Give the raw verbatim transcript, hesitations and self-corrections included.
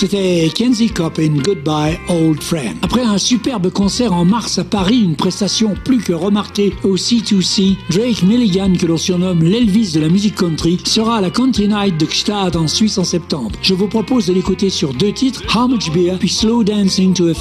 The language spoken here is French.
C'était Kenzie Coppin, Goodbye Old Friend. Après un superbe concert en mars à Paris, une prestation plus que remarquée au C deux C, Drake Milligan, que l'on surnomme l'Elvis de la musique country, sera à la Country Night de Gstaad en Suisse en septembre. Je vous propose de l'écouter sur deux titres, How Much Beer puis Slow Dancing to a